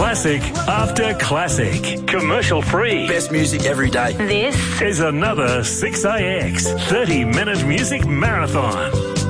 Classic after classic. Commercial free. Best music every day. This is another 6AX 30-minute music marathon.